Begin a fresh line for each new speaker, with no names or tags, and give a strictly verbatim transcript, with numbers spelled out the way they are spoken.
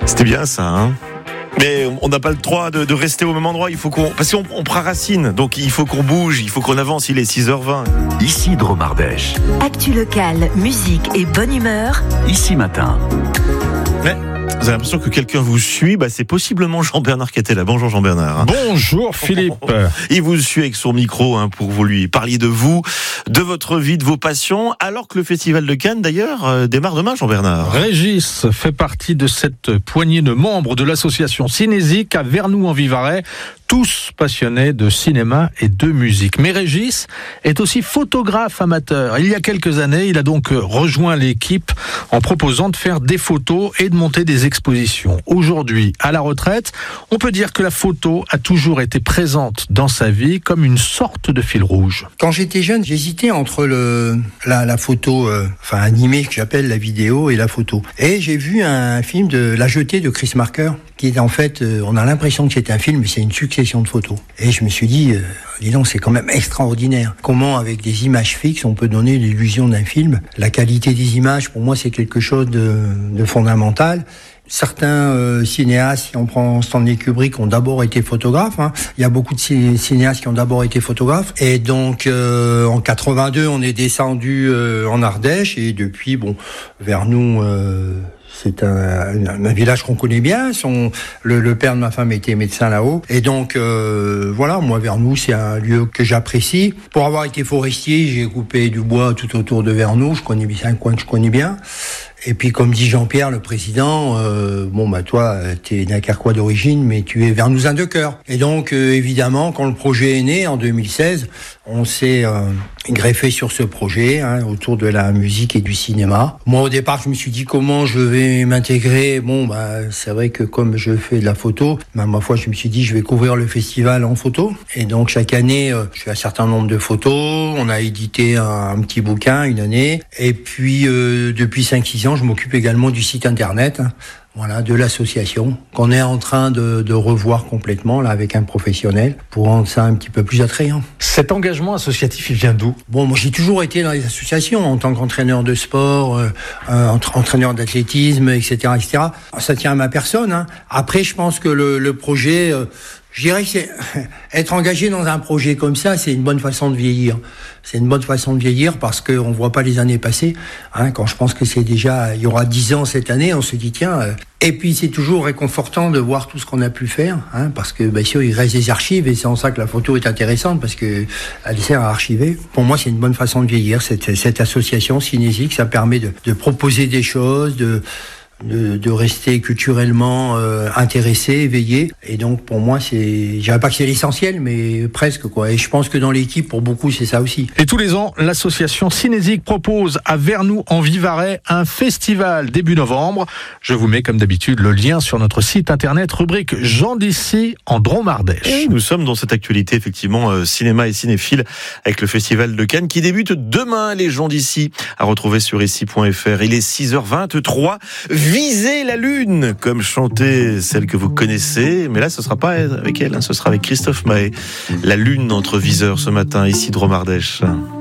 C'était bien ça, hein. Mais on n'a pas le droit de, de rester au même endroit. Il faut qu'on, parce qu'on on prend racine, donc il faut qu'on bouge, il faut qu'on avance. Il est six heures vingt.
Ici Dromardèche.
Actu locale, musique et bonne humeur.
Ici Matin.
Mais vous avez l'impression que quelqu'un vous suit, bah c'est possiblement Jean-Bernard qui était là. Bonjour Jean-Bernard.
Bonjour Philippe.
Il vous suit avec son micro hein, pour vous lui parliez de vous, de votre vie, de vos passions, alors que le Festival de Cannes d'ailleurs euh, démarre demain, Jean-Bernard.
Régis fait partie de cette poignée de membres de l'association Cinésique à Vernoux en Vivarais, tous passionnés de cinéma et de musique. Mais Régis est aussi photographe amateur. Il y a quelques années, il a donc rejoint l'équipe en proposant de faire des photos et de monter des expositions. Aujourd'hui, à la retraite, on peut dire que la photo a toujours été présente dans sa vie comme une sorte de fil rouge.
Quand j'étais jeune, j'hésitais entre le, la, la photo, euh, enfin animée que j'appelle la vidéo et la photo. Et j'ai vu un film de La Jetée de Chris Marker, qui est en fait, euh, on a l'impression que c'est un film, mais c'est une succession de photos. Et je me suis dit, euh, dis donc, c'est quand même extraordinaire. Comment, avec des images fixes, on peut donner l'illusion d'un film. La qualité des images, pour moi, c'est quelque chose de, de fondamental. Certains euh, cinéastes, si on prend Stanley Kubrick, ont d'abord été photographes. Hein. Il y a beaucoup de cinéastes qui ont d'abord été photographes. Et donc, euh, en quatre-vingt-deux, on est descendu euh, en Ardèche. Et depuis, bon, Vernoux... Euh, C'est un, un, un village qu'on connaît bien. Son, le, le père de ma femme était médecin là-haut. Et donc, euh, voilà, moi, Vernoux, c'est un lieu que j'apprécie. Pour avoir été forestier, j'ai coupé du bois tout autour de Vernoux. Je connais bien, c'est un coin que je connais bien. Et puis, comme dit Jean-Pierre, le président, euh, bon, bah, toi, t'es d'un Carquois d'origine, mais tu es Vernouxin de cœur. Et donc, euh, évidemment, quand le projet est né, en deux mille seize, on s'est euh, greffé sur ce projet, hein, autour de la musique et du cinéma. Moi, au départ, je me suis dit comment je vais m'intégrer. Bon, bah, c'est vrai que comme je fais de la photo, bah, ma foi, je me suis dit, je vais couvrir le festival en photo. Et donc, chaque année, euh, je fais un certain nombre de photos. On a édité un, un petit bouquin une année. Et puis, euh, depuis cinq six ans, je m'occupe également du site internet, hein, voilà, de l'association, qu'on est en train de, de revoir complètement, là, avec un professionnel, pour rendre ça un petit peu plus attrayant.
Cet engagement associatif, il vient d'où ?
Bon, moi, j'ai toujours été dans les associations, en tant qu'entraîneur de sport, euh, euh, entraîneur d'athlétisme, et cetera, et cetera. Ça tient à ma personne, hein. Après, je pense que le, le projet... Euh, Je dirais que c'est, être engagé dans un projet comme ça, c'est une bonne façon de vieillir. C'est une bonne façon de vieillir parce qu'on ne voit pas les années passer. Hein, quand je pense que c'est déjà, il y aura dix ans cette année, on se dit tiens. Euh, et puis c'est toujours réconfortant de voir tout ce qu'on a pu faire, hein, parce que bien sûr il reste des archives et c'est en ça que la photo est intéressante parce que elle sert à archiver. Pour moi, c'est une bonne façon de vieillir. Cette, cette association Cinésique, ça permet de, de proposer des choses, de De, de rester culturellement euh, intéressé, éveillé. Et donc, pour moi, c'est, je dirais pas que c'est l'essentiel, mais presque, quoi. Et je pense que dans l'équipe, pour beaucoup, c'est ça aussi.
Et tous les ans, l'association Cinésique propose à Vernoux en Vivarais un festival début novembre. Je vous mets, comme d'habitude, le lien sur notre site internet, rubrique Gens d'ici en Dromardèche.
Et nous sommes dans cette actualité, effectivement, euh, cinéma et cinéphile, avec le Festival de Cannes qui débute demain, les gens d'ici, à retrouver sur ici point f r. Il est six heures vingt-trois. Visez la lune, comme chantait celle que vous connaissez, mais là ce sera pas avec elle, hein, ce sera avec Christophe Maé. La lune entre viseurs ce matin, ici Dromardèche.